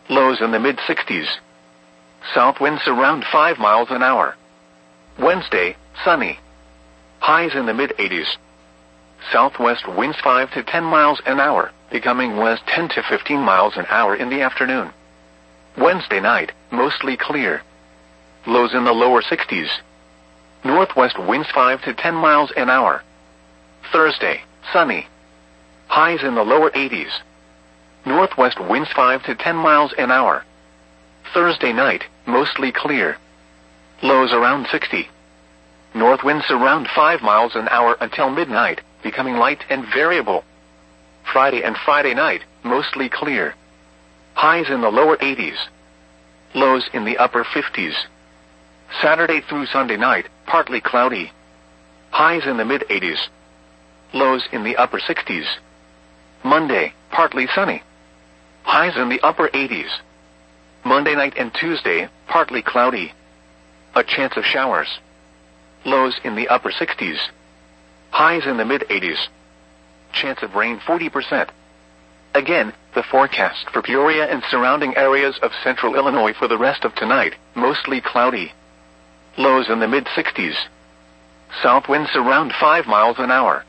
Lows in the mid-60s. South winds around 5 miles an hour. Wednesday, sunny. Highs in the mid-80s. Southwest winds 5 to 10 miles an hour, becoming west 10 to 15 miles an hour in the afternoon. Wednesday night, mostly clear. Lows in the lower 60s. Northwest winds 5 to 10 miles an hour. Thursday, sunny. Highs in the lower 80s. Northwest winds 5 to 10 miles an hour. Thursday night, mostly clear. Lows around 60. North winds around 5 miles an hour until midnight, becoming light and variable. Friday and Friday night, mostly clear. Highs in the lower 80s. Lows in the upper 50s. Saturday through Sunday night, partly cloudy. Highs in the mid-80s. Lows in the upper 60s. Monday, partly sunny. Highs in the upper 80s. Monday night and Tuesday, partly cloudy. A chance of showers. Lows in the upper 60s. Highs in the mid-80s. Chance of rain 40%. Again, the forecast for Peoria and surrounding areas of central Illinois for the rest of tonight, mostly cloudy. Lows in the mid-60s. South winds around 5 miles an hour.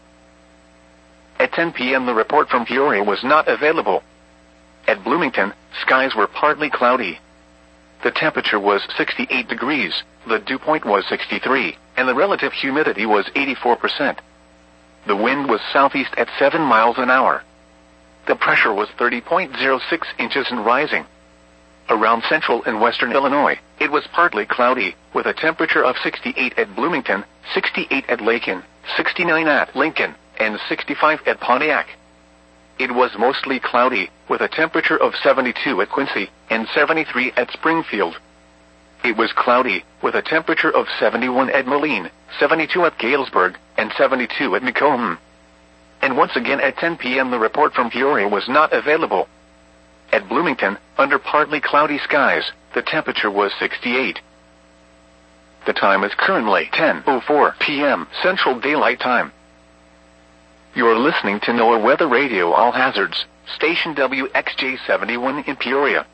At 10 p.m. the report from Peoria was not available. At Bloomington, skies were partly cloudy. The temperature was 68 degrees, the dew point was 63, and the relative humidity was 84%. The wind was southeast at 7 miles an hour. The pressure was 30.06 inches and rising. Around central and western Illinois, it was partly cloudy, with a temperature of 68 at Bloomington, 68 at Lakin, 69 at Lincoln, and 65 at Pontiac. It was mostly cloudy, with a temperature of 72 at Quincy, and 73 at Springfield. It was cloudy, with a temperature of 71 at Moline, 72 at Galesburg, and 72 at Macomb. And once again at 10 p.m. the report from Peoria was not available. At Bloomington, under partly cloudy skies, the temperature was 68. The time is currently 10:04 p.m. Central Daylight Time. You're listening to NOAA Weather Radio All Hazards, station WXJ71 in Peoria.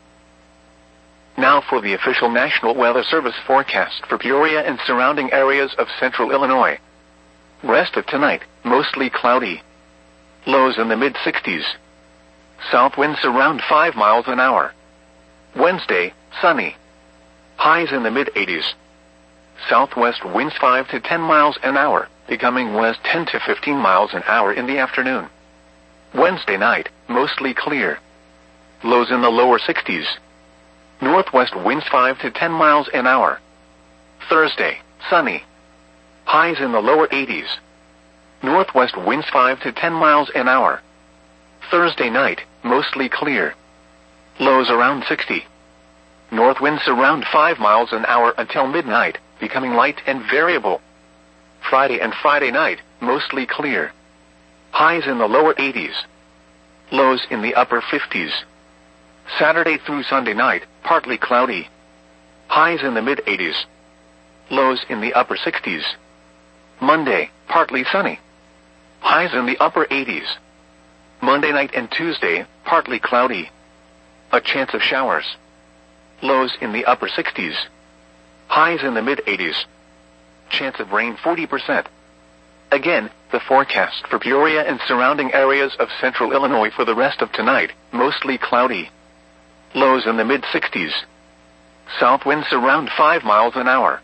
Now for the official National Weather Service forecast for Peoria and surrounding areas of central Illinois. Rest of tonight, mostly cloudy. Lows in the mid-60s. South winds around 5 miles an hour. Wednesday, sunny. Highs in the mid-80s. Southwest winds 5 to 10 miles an hour, becoming west 10 to 15 miles an hour in the afternoon. Wednesday night, mostly clear. Lows in the lower 60s. Northwest winds 5 to 10 miles an hour. Thursday, sunny. Highs in the lower 80s. Northwest winds 5 to 10 miles an hour. Thursday night, mostly clear. Lows around 60. North winds around 5 miles an hour until midnight, becoming light and variable. Friday and Friday night, mostly clear. Highs in the lower 80s. Lows in the upper 50s. Saturday through Sunday night, partly cloudy. Highs in the mid-80s. Lows in the upper 60s. Monday, partly sunny. Highs in the upper 80s. Monday night and Tuesday, partly cloudy. A chance of showers. Lows in the upper 60s. Highs in the mid-80s. Chance of rain 40%. Again, the forecast for Peoria and surrounding areas of central Illinois for the rest of tonight, mostly cloudy. Lows in the mid-60s. South winds around 5 miles an hour.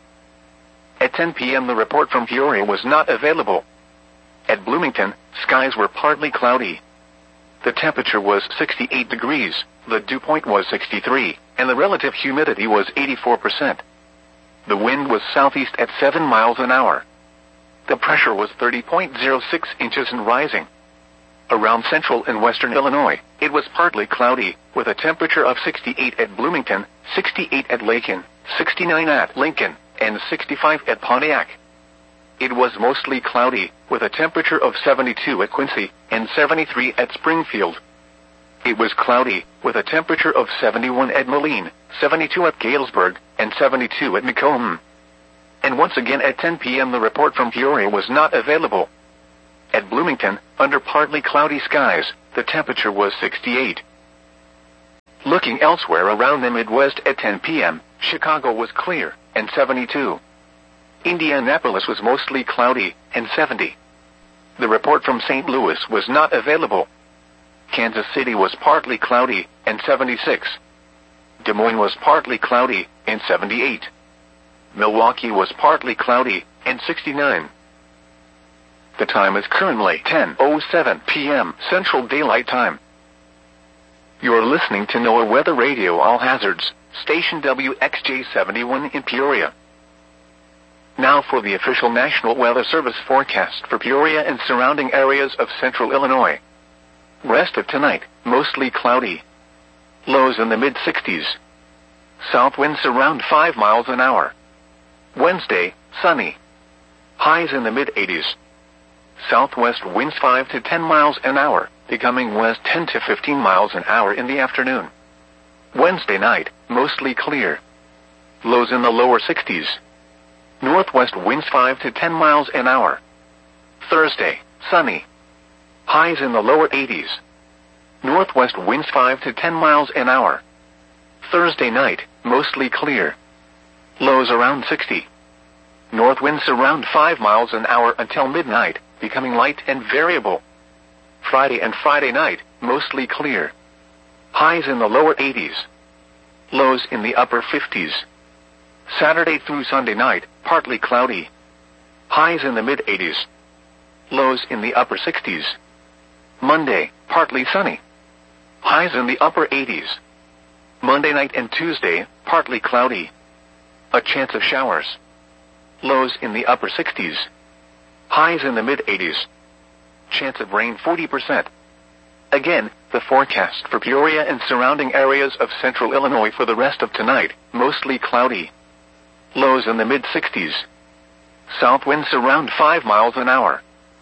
At 10 p.m. the report from Peoria was not available. At Bloomington, skies were partly cloudy. The temperature was 68 degrees, the dew point was 63, and the relative humidity was 84%. The wind was southeast at 7 miles an hour. The pressure was 30.06 inches and rising. Around central and western Illinois, it was partly cloudy, with a temperature of 68 at Bloomington, 68 at Lakin, 69 at Lincoln, and 65 at Pontiac. It was mostly cloudy, with a temperature of 72 at Quincy, and 73 at Springfield. It was cloudy, with a temperature of 71 at Moline, 72 at Galesburg, and 72 at Macomb. And once again at 10 p.m. the report from Peoria was not available. At Bloomington, under partly cloudy skies, the temperature was 68. Looking elsewhere around the Midwest at 10 p.m., Chicago was clear, and 72. Indianapolis was mostly cloudy, and 70. The report from St. Louis was not available. Kansas City was partly cloudy, and 76. Des Moines was partly cloudy, and 78. Milwaukee was partly cloudy, and 69. The time is currently 10:07 p.m. Central Daylight Time. You're listening to NOAA Weather Radio All Hazards, station WXJ71 in Peoria. Now for the official National Weather Service forecast for Peoria and surrounding areas of central Illinois. Rest of tonight, mostly cloudy. Lows in the mid-60s. South winds around 5 miles an hour. Wednesday, sunny. Highs in the mid-80s. Southwest winds 5 to 10 miles an hour, becoming west 10 to 15 miles an hour in the afternoon. Wednesday night, mostly clear. Lows in the lower 60s. Northwest winds 5 to 10 miles an hour. Thursday, sunny. Highs in the lower 80s. Northwest winds 5 to 10 miles an hour. Thursday night, mostly clear. Lows around 60. North winds around 5 miles an hour until midnight, becoming light and variable. Friday and Friday night, mostly clear. Highs in the lower 80s. Lows in the upper 50s. Saturday through Sunday night, partly cloudy. Highs in the mid-80s. Lows in the upper 60s. Monday, partly sunny. Highs in the upper 80s. Monday night and Tuesday, partly cloudy. A chance of showers. Lows in the upper 60s. Highs in the mid-80s. Chance of rain 40%. Again, the forecast for Peoria and surrounding areas of central Illinois for the rest of tonight, mostly cloudy. Lows in the mid-60s. South winds around 5 miles an hour.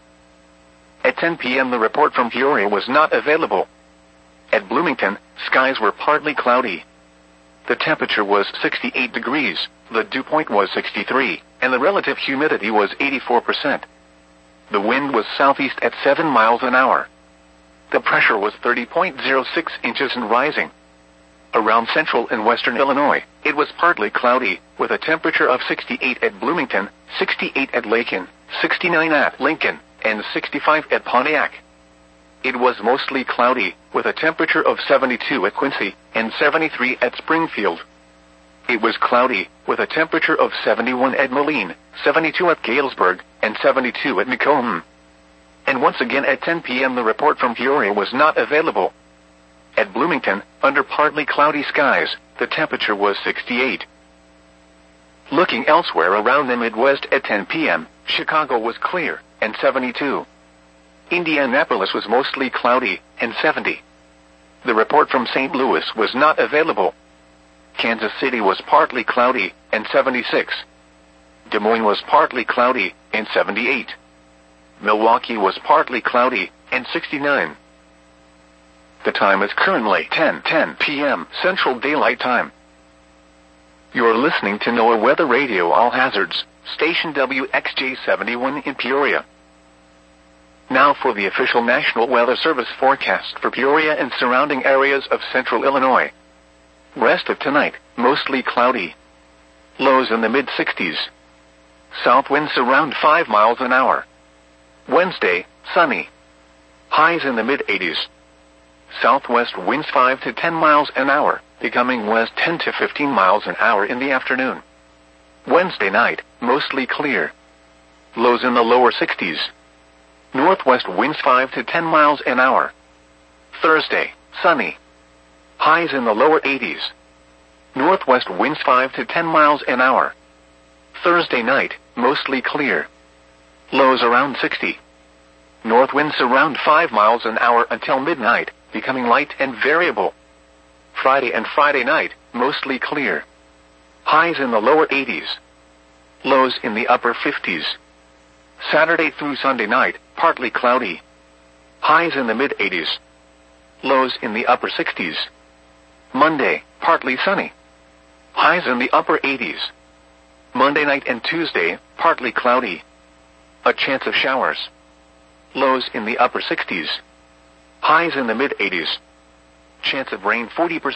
At 10 p.m. the report from Peoria was not available. At Bloomington, skies were partly cloudy. The temperature was 68 degrees, the dew point was 63, and the relative humidity was 84%. The wind was southeast at 7 miles an hour. The pressure was 30.06 inches and rising. Around central and western Illinois, it was partly cloudy, with a temperature of 68 at Bloomington, 68 at Lakin, 69 at Lincoln, and 65 at Pontiac. It was mostly cloudy, with a temperature of 72 at Quincy, and 73 at Springfield. It was cloudy, with a temperature of 71 at Moline, 72 at Galesburg, and 72 at Macomb. And once again at 10 p.m. the report from Peoria was not available. At Bloomington, under partly cloudy skies, the temperature was 68. Looking elsewhere around the Midwest at 10 p.m., Chicago was clear, and 72. Indianapolis was mostly cloudy, and 70. The report from St. Louis was not available. Kansas City was partly cloudy, and 76. Des Moines was partly cloudy, and 78. Milwaukee was partly cloudy, and 69. The time is currently 10:10 p.m. Central Daylight Time. You're listening to NOAA Weather Radio All Hazards, station WXJ71 in Peoria. Now for the official National Weather Service forecast for Peoria and surrounding areas of central Illinois. Rest of tonight, mostly cloudy. Lows in the mid-60s. South winds around 5 miles an hour. Wednesday, sunny. Highs in the mid-80s. Southwest winds 5 to 10 miles an hour, becoming west 10 to 15 miles an hour in the afternoon. Wednesday night, mostly clear. Lows in the lower 60s. Northwest winds 5 to 10 miles an hour. Thursday, sunny. Highs in the lower 80s. Northwest winds 5 to 10 miles an hour. Thursday night, mostly clear. Lows around 60. North winds around 5 miles an hour until midnight, becoming light and variable. Friday and Friday night, mostly clear. Highs in the lower 80s. Lows in the upper 50s. Saturday through Sunday night, partly cloudy. Highs in the mid-80s. Lows in the upper 60s. Monday, partly sunny. Highs in the upper 80s. Monday night and Tuesday, partly cloudy. A chance of showers. Lows in the upper 60s. Highs in the mid-80s. Chance of rain 40%.